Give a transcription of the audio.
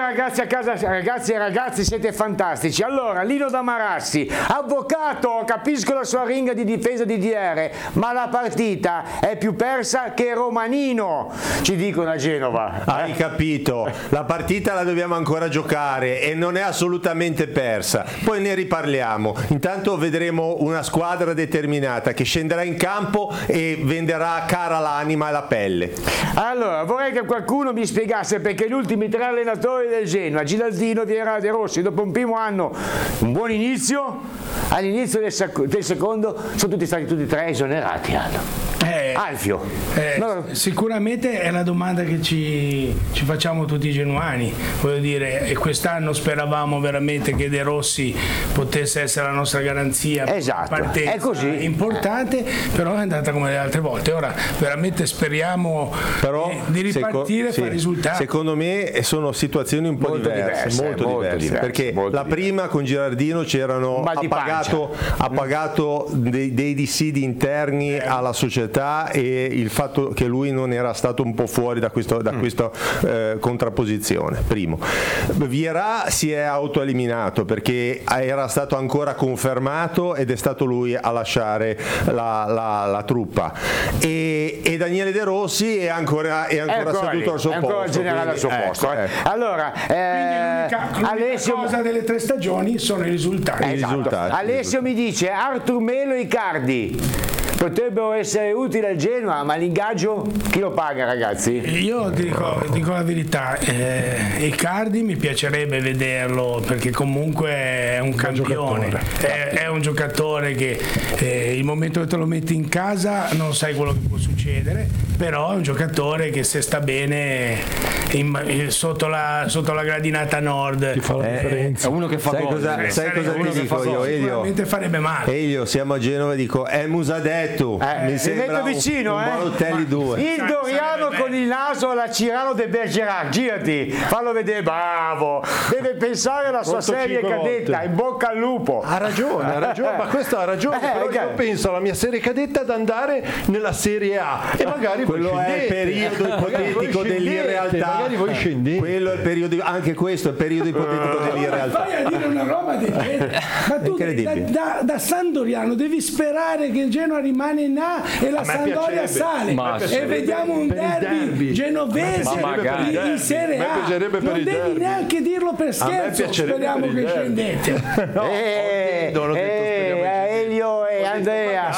ragazzi a casa, ragazzi e ragazzi, siete fantastici. Allora, Lino da Marassi, avvocato, capisco la sua ringa di difesa di DR, ma la partita è più persa che Romanino, ci dicono a Genova. Hai capito, la partita la dobbiamo ancora giocare e non è assolutamente persa, poi ne riparliamo. Intanto vedremo una squadra determinata che scenderà in campo e venderà cara l'anima e la pelle. Allora, vorrei che qualcuno mi spiegasse perché gli ultimi 3 allenatori del Genoa, Giraldino, Vieira, De Rossi, dopo un primo anno, un buon inizio, all'inizio del secondo sono stati tutti e 3 esonerati. Alfio. Sicuramente è la domanda che ci facciamo tutti i genuani, voglio dire, e quest'anno speravamo veramente che De Rossi potesse essere la nostra garanzia, esatto, partenza è così, importante, però è andata come le altre volte. Ora veramente speriamo di ripartire e fare risultati. Secondo me sono situazioni un po' molto diverse, perché la prima con Girardino c'erano ha pagato dei dissidi interni alla società e il fatto che lui non era stato un po' fuori da questa contrapposizione. Primo, Vieira si è autoeliminato perché era stato ancora confermato ed è stato lui a lasciare la truppa, e Daniele De Rossi è ancora seduto al suo posto, ancora il generale al suo posto. Allora, l'unica cosa delle 3 stagioni sono i risultati. Alessio mi dice Artur Melo e Icardi potrebbero essere utili al Genoa, ma l'ingaggio chi lo paga, ragazzi? Io dico la verità, Icardi mi piacerebbe vederlo perché comunque è un campione, è un giocatore che il momento che te lo metti in casa non sai quello che può succedere, però è un giocatore che se sta bene sotto la gradinata nord ti fa la differenza. È uno che fa gol. Sai cosa ti dico io? Sicuramente farebbe male. Elio, siamo a Genova e dico Musadetto, mi sembra metto vicino, un Balotelli 2. Il Doriano con il naso alla Cirano de Bergerac, girati, fallo vedere, bravo, deve pensare alla sua serie cadetta, in bocca al lupo. Ha ragione, ma questo ha ragione, però io penso alla mia serie cadetta ad andare nella Serie A e magari quello è il periodo ipotetico dell'irrealtà. Magari voi scendete. Quello è il periodo, anche questo è il periodo ipotetico dell'irrealtà. Vai a dire una roba del genere. Ma tu da San Doriano devi sperare che il Genoa rimane in A e la Sampdoria sale e vediamo un derby genovese in Serie A. Non devi neanche dirlo per scherzo, speriamo che scendete. Elio e Andrea